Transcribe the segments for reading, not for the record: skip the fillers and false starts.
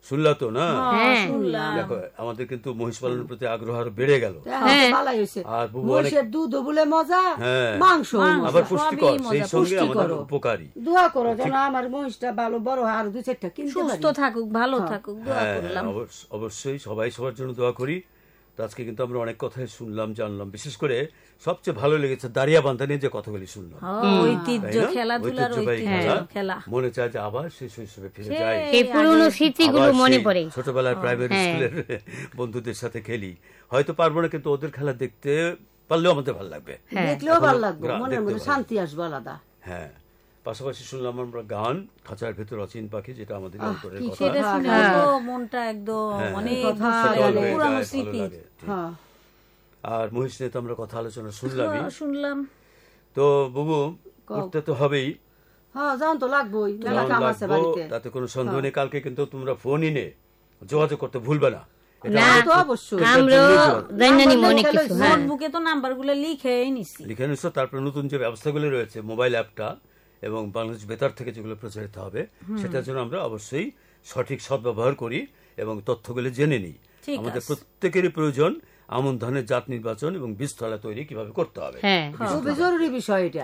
শুনলা তো না? শুনলাম। দেখো আমাদের কিন্তু মহিষ পালনের প্রতি আগ্রহ আরো বেড়ে গেল। আর মহিষের দুধ বলে মজা, মাংস আবার পুষ্টিকর, সেই সঙ্গে আমাদের উপকারী। দোয়া করো যেন আমার মহিষটা ভালো বড় হয়, আর 2-4টা কিনতে পারি। সুস্থ থাকুক, ভালো থাকুক, দোয়া করলাম। অবশ্যই সবাই সবার জন্য দোয়া করি। তো আজকে কিন্তু আমরা অনেক কথাই শুনলাম, জানলাম। বিশেষ করে সবচেয়ে ভালো লেগেছে দাঁড়িয়া বান্ধা নিয়ে যে কথাগুলি শুনলাম। ঐতিহ্য, খেলাধুলার ঐতিহ্য, খেলা। মনে চায় যে আবার সেই শৈশবে ফিরে যাই, সেই পুরনো স্মৃতিগুলো মনে পড়ে। ছোটবেলায় প্রাইমারি স্কুলের বন্ধুদের সাথে খেলি। হয়তো পারবো না, কিন্তু ওদের খেলা দেখতে পারলেও আমাদের ভালো লাগবে, দেখলেও ভালো লাগবে, মনের মধ্যে শান্তি আসবে আলাদা। হ্যাঁ, পাশাপাশি শুনলাম আমরা গান, খাঁচার ভেতর অচিন পাখি, যেটা আমাদের অন্তরের কথা। সেটা শুনে মনটা একদম অনেক পুরানো স্মৃতি। আর মহিষ নিয়ে তো আমরা কথা আলোচনা শুনলাম। তো বুবু, করতে তো হবেই, তাতে কোনো সন্দেহ নেই। কালকে কিন্তু তোমরা ফোন ইনে যোগাযোগ করতে ভুলবে না। লিখে নিচ্ছ, তারপরে নতুন যে ব্যবস্থাগুলো রয়েছে, মোবাইল অ্যাপটা এবং বাংলাদেশ বেতার থেকে যেগুলো প্রচারিত হবে, সেটার জন্য আমরা অবশ্যই সঠিক সদ্ব্যবহার করি এবং তথ্যগুলো জেনে নিই। আমাদের প্রত্যেকেরই প্রয়োজন আমন ধানের জাত নির্বাচন এবং বীজতলা তৈরি কিভাবে করতে হবে, খুবই জরুরি বিষয় এটা।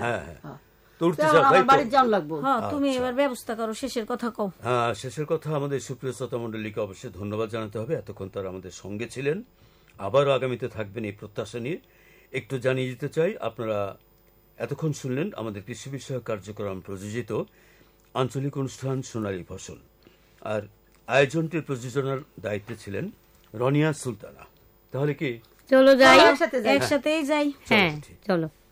তুমি এবার ব্যবস্থা করো, শেষের কথা কও। হ্যাঁ, শেষের কথা আমাদের সুপ্রিয় শ্রোতা মণ্ডলীকে অবশ্যই ধন্যবাদ জানাতে হবে। এতক্ষণ তারা আমাদের সঙ্গে ছিলেন, আবারও আগামীতে থাকবেন এই প্রত্যাশা নিয়ে। একটু জানিয়ে দিতে চাই, আপনারা এতক্ষণ শুনলেন আমাদের কৃষি বিষয়ক কার্যক্রম প্রযোজিত আঞ্চলিক অনুষ্ঠান সোনালী ফসল। আর আয়োজনটির প্রযোজনার দায়িত্বে ছিলেন রনিয়া সুলতানা। তাহলে কি চলো যাই, একসাথেই যাই। হ্যাঁ চলো।